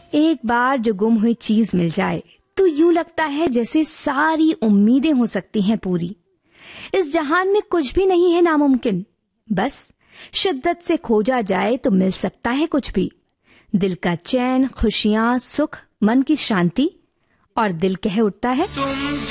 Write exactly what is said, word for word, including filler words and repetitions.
एक बार जो गुम हुई चीज मिल जाए तो यूं लगता है जैसे सारी उम्मीदें हो सकती हैं पूरी। इस जहान में कुछ भी नहीं है नामुमकिन, बस शिद्दत से खोजा जाए तो मिल सकता है कुछ भी। दिल का चैन, खुशियां, सुख, मन की शांति, और दिल कह उठता है